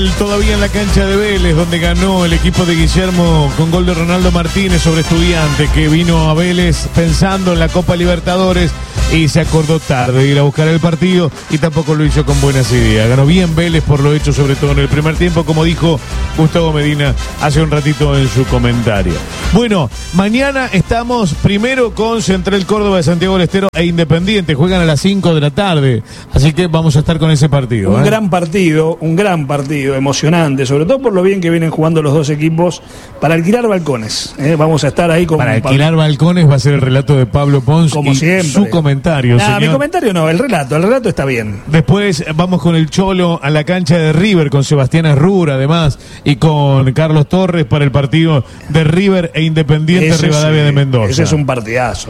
final todavía en la cancha de Vélez, donde ganó el equipo de Guillermo con gol de Ronaldo Martínez sobre Estudiantes, que vino a Vélez pensando en la Copa Libertadores y se acordó tarde de ir a buscar el partido y tampoco lo hizo con buenas ideas. Ganó bien Vélez por lo hecho, sobre todo en el primer tiempo, como dijo Gustavo Medina hace un ratito en su comentario. Bueno, mañana estamos primero con Central Córdoba de Santiago del Estero e Independiente. Juegan a las 5 de la tarde, así que vamos a estar con ese partido. Un gran partido, emocionante, sobre todo por lo bien que vienen jugando los dos equipos. Para alquilar balcones, vamos a estar ahí con... Para alquilar balcones va a ser el relato de Pablo Pons, como y siempre. Su comentario, señor. Mi comentario no, el relato está bien. Después vamos con el Cholo a la cancha de River, con Sebastián Arrura además, y con Carlos Torres para el partido de River e Independiente Ese Rivadavia de Mendoza. Ese es un partidazo.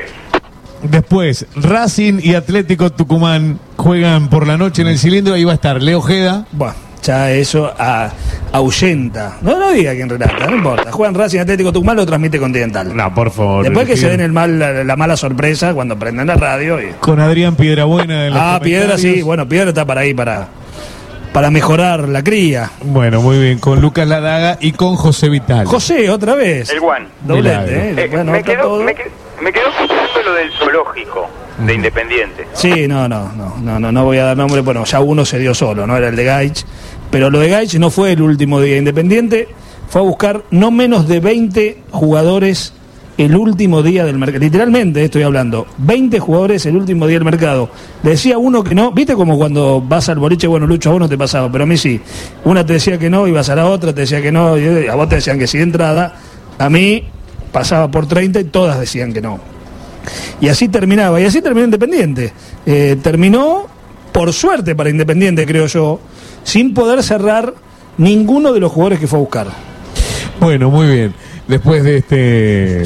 Después, Racing y Atlético Tucumán juegan por la noche en el Cilindro. Ahí va a estar Leo Ojeda. Bueno, ya eso ahuyenta. No diga quién relata, no importa. Juegan Racing, Atlético Tucumán, lo transmite Continental. No, por favor. Después que se den la mala sorpresa cuando prendan la radio. Con Adrián Piedrabuena. Piedra sí, bueno, Piedra está para ahí, para mejorar la cría. Bueno, muy bien, con Lucas Ladaga y con José Vital. José, otra vez. El Juan. Doblete, Bueno, me quedó escuchando lo del zoológico de Independiente. Sí, no voy a dar nombre. Bueno, ya uno se dio solo, no era el de Gaich. Pero lo de Gaich no fue el último día. Independiente fue a buscar no menos de 20 jugadores el último día del mercado. Literalmente estoy hablando, 20 jugadores el último día del mercado. Le decía uno que no, viste como cuando vas al boliche, bueno, Lucho, a vos no te pasaba, pero a mí sí. Una te decía que no, ibas a la otra, te decía que no, y a vos te decían que sí de entrada. A mí pasaba por 30 y todas decían que no. Y así terminó Independiente. Terminó, por suerte para Independiente, creo yo, sin poder cerrar ninguno de los jugadores que fue a buscar. Bueno, muy bien. Después de este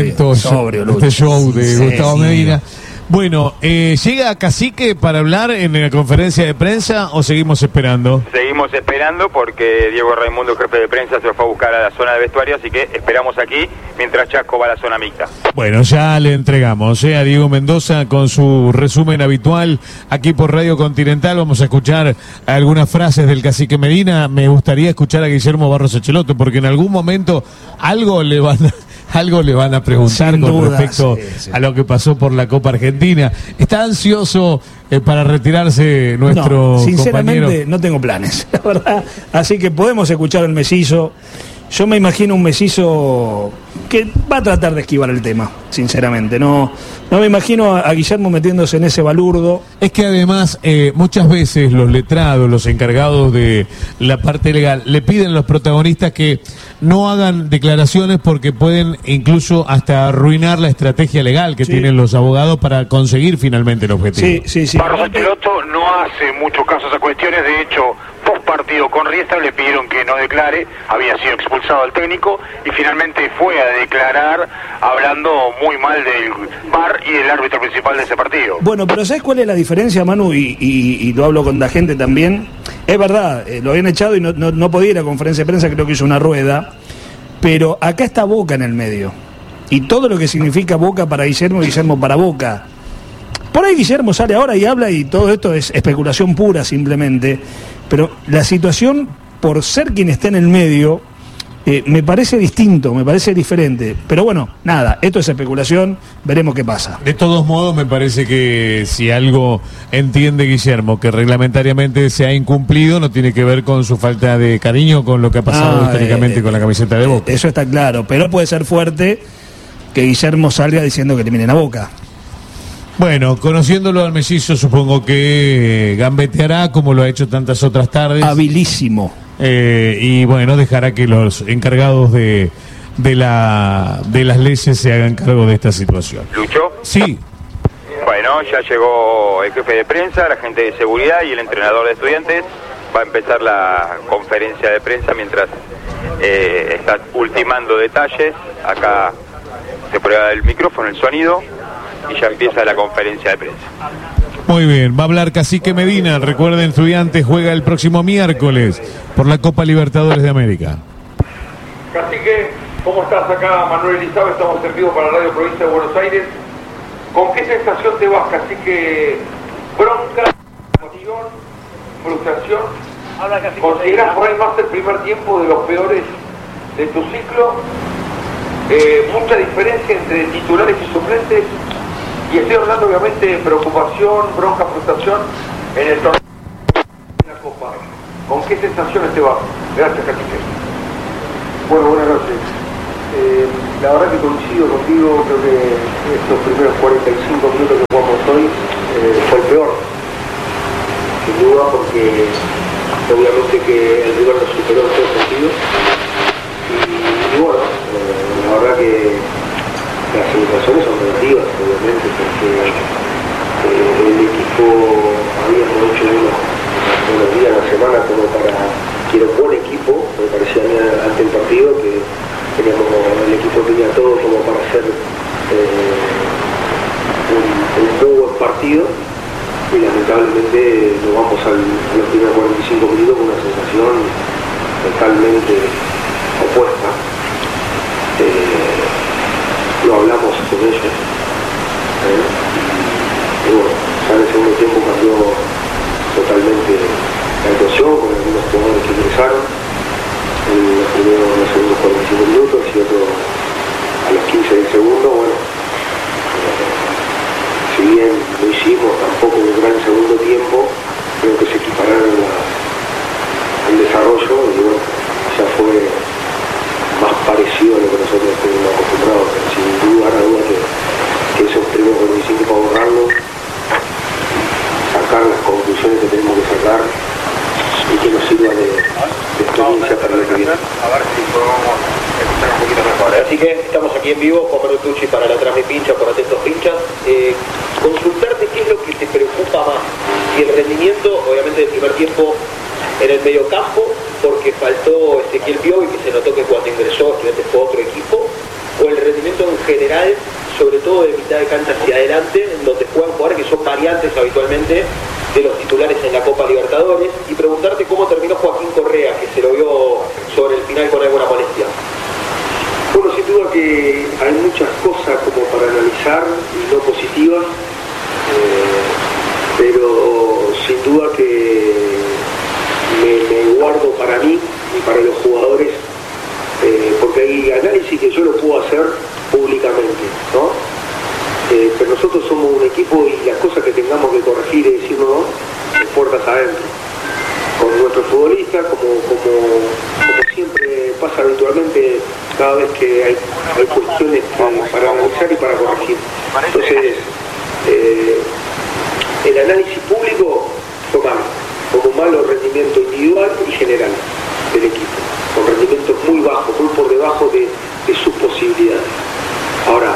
este show de Gustavo Medina. Bueno, ¿llega Cacique para hablar en la conferencia de prensa o seguimos esperando? Seguimos esperando porque Diego Raimundo, jefe de prensa, se lo fue a buscar a la zona de vestuario, así que esperamos aquí mientras Chaco va a la zona mixta. Bueno, ya le entregamos a Diego Mendoza con su resumen habitual aquí por Radio Continental. Vamos a escuchar algunas frases del Cacique Medina. Me gustaría escuchar a Guillermo Barros Echeloto porque en algún momento algo le van a preguntar con respecto a lo que pasó por la Copa Argentina. ¿Está ansioso para retirarse nuestro sinceramente, compañero? No tengo planes, la verdad. Así que podemos escuchar al Mesizo. Yo me imagino un Mesizo que va a tratar de esquivar el tema, sinceramente. No me imagino a Guillermo metiéndose en ese balurdo. Es que además muchas veces los letrados, los encargados de la parte legal, le piden a los protagonistas que no hagan declaraciones porque pueden incluso hasta arruinar la estrategia legal que tienen los abogados para conseguir finalmente el objetivo. Sí. Barros Echeloto no hace mucho caso a esas cuestiones. De hecho, post partido con Riestra le pidieron que no declare. Había sido expulsado el técnico y finalmente fue a declarar hablando muy mal del VAR y del árbitro principal de ese partido. Bueno, pero ¿sabes cuál es la diferencia, Manu? Y lo hablo con la gente también. Es verdad, lo habían echado y no podía ir a conferencia de prensa, creo que hizo una rueda. Pero acá está Boca en el medio. Y todo lo que significa Boca para Guillermo, Guillermo para Boca. Por ahí Guillermo sale ahora y habla y todo esto es especulación pura simplemente. Pero la situación, por ser quien está en el medio, me parece distinto, me parece diferente. Pero bueno, nada, esto es especulación, veremos qué pasa. De todos modos, me parece que si algo entiende Guillermo, que reglamentariamente se ha incumplido, no tiene que ver con su falta de cariño, con lo que ha pasado históricamente con la camiseta de Boca. Eso está claro, pero puede ser fuerte que Guillermo salga diciendo que eliminen a Boca. Bueno, conociéndolo al Mellizo, supongo que gambeteará como lo ha hecho tantas otras tardes. Habilísimo. Y bueno, dejará que los encargados de las leyes se hagan cargo de esta situación. ¿Lucho? Sí. Bueno, ya llegó el jefe de prensa, la gente de seguridad y el entrenador de Estudiantes. Va a empezar la conferencia de prensa mientras está ultimando detalles. Acá se prueba el micrófono, el sonido, y ya empieza la conferencia de prensa. Muy bien, va a hablar Cacique Medina. Recuerden, Estudiantes juega el próximo miércoles por la Copa Libertadores de América. Cacique, ¿cómo estás? Acá Manuel Elizabeth, estamos en vivo para Radio Provincia de Buenos Aires. ¿Con qué sensación te vas, Cacique? ¿Bronca, emoción, frustración? ¿Considerás por ahí más el primer tiempo de los peores de tu ciclo? Mucha diferencia entre titulares y suplentes, y estoy hablando obviamente de preocupación, bronca, frustración en el torneo de la Copa. ¿Con qué sensaciones te vas? Gracias, Cacique. Bueno, buenas noches. La verdad que coincido contigo, creo que estos primeros 45 minutos que jugamos hoy fue el peor, sin duda, porque obviamente que el rival nos superó en todo sentido. Y bueno, la verdad que las sensaciones son negativas, obviamente, porque el equipo habíamos hecho unos días a la semana como para que era un buen equipo, me parecía a mí ante el partido que el equipo tenía todo como para hacer un muy buen partido, y lamentablemente nos vamos a los primeros 45 minutos con una sensación totalmente opuesta. Lo hablamos con ellos, y bueno, ya en el segundo tiempo cambió totalmente la actuación con algunos jugadores que ingresaron en los segundos 45 minutos y otro a los 15 del segundo. Bueno, si bien lo hicimos tampoco en un gran segundo tiempo, creo que se equipararon el desarrollo, y bueno, ya fue más parecido a lo que nosotros estuvimos acostumbrados. Sin duda que esos primeros 45 para borrarlos, sacar las conclusiones que tenemos que sacar y que nos sirva de experiencia para lo que viene. A ver si podemos escuchar un poquito mejor. Así que estamos aquí en vivo, Juan Bertucci para la Trasmi Pincha, por Atentos Pinchas. Consultarte qué es lo que te preocupa más, si el rendimiento, obviamente del primer tiempo en el medio campo, porque faltó Ezequiel Piovi, que se notó que cuando ingresó Estudiantes fue otro equipo, o el rendimiento en general, sobre todo de mitad de cancha hacia adelante, en donde juegan jugadores que son variantes habitualmente de los titulares en la Copa Libertadores, y preguntarte cómo terminó Joaquín Correa, que se lo vio sobre el final con alguna molestia. Bueno, sin duda que hay muchas cosas como para analizar y no positivas, pero sin duda que me guardo para mí y para los jugadores, porque hay análisis que yo lo puedo hacer públicamente, ¿no? Pero nosotros somos un equipo y las cosas que tengamos que corregir y decir no, de puertas adentro, con nuestros futbolistas, como siempre pasa habitualmente cada vez que hay cuestiones para analizar y para corregir. Entonces, el análisis público fue malo, como malo rendimiento individual y general del equipo, con rendimientos muy bajos, muy por debajo de sus posibilidades. Ahora,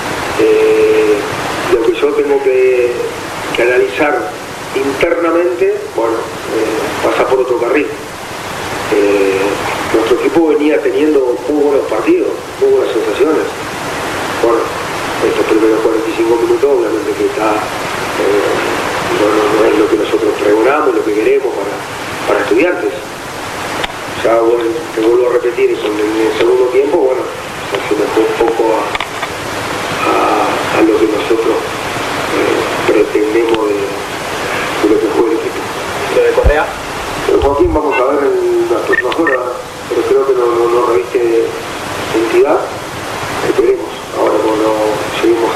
lo que yo tengo que analizar internamente, bueno, pasa por otro carril. Nuestro equipo venía teniendo muy buenos partidos, muy buenas sensaciones. Bueno, estos primeros 45 minutos obviamente que está, no es lo que nosotros pregonamos, lo que queremos para Estudiantes. Ya bueno, te vuelvo a repetir, en el segundo tiempo, bueno, se me fue un poco a lo que nosotros pretendemos de lo que fue el equipo. ¿Lo de Correa? Joaquín, vamos a ver en las próximas horas, pero creo que no reviste entidad. Esperemos. Ahora cuando lleguemos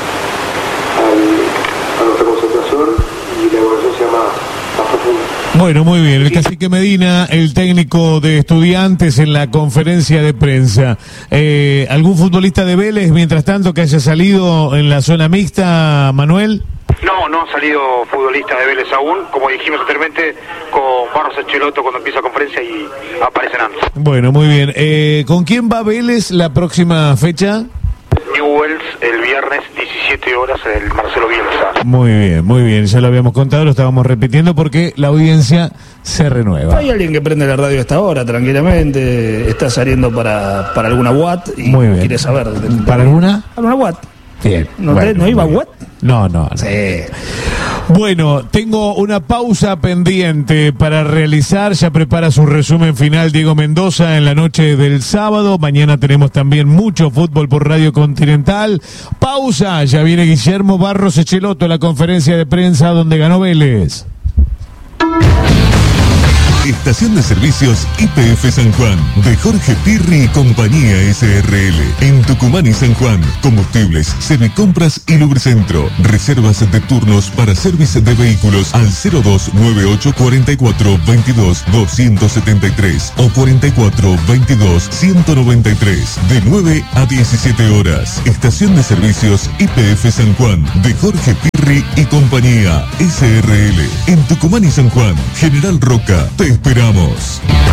a nuestra concentración y la evaluación sea más profunda. Bueno, muy bien. El Cacique Medina, el técnico de Estudiantes, en la conferencia de prensa. ¿Algún futbolista de Vélez, mientras tanto, que haya salido en la zona mixta, Manuel? No han salido futbolistas de Vélez aún, como dijimos anteriormente, con Barros Echeloto cuando empieza la conferencia y aparecen antes. Bueno, muy bien. ¿Con quién va Vélez la próxima fecha? Newell's el viernes 17 horas en el Marcelo Bielsa. Muy bien, ya lo habíamos contado, lo estábamos repitiendo porque la audiencia se renueva. Hay alguien que prende la radio a esta hora tranquilamente, está saliendo para alguna Watt y quiere saber. ¿Para alguna? ¿Alguna Watt? Bien. ¿No iba a Watt? No. Sí. Bueno, tengo una pausa pendiente para realizar. Ya prepara su resumen final Diego Mendoza en la noche del sábado. Mañana tenemos también mucho fútbol por Radio Continental. Pausa, ya viene Guillermo Barros Echeloto a la conferencia de prensa donde ganó Vélez. Estación de Servicios YPF San Juan, de Jorge Pirri y Compañía SRL. En Tucumán y San Juan, combustibles, servicompras y lubricentro. Reservas de turnos para servicio de vehículos al 0298 44 22 273 o 44 22 193, de 9 a 17 horas. Estación de Servicios YPF San Juan, de Jorge Pirri y Compañía SRL. En Tucumán y San Juan, General Roca, te esperamos.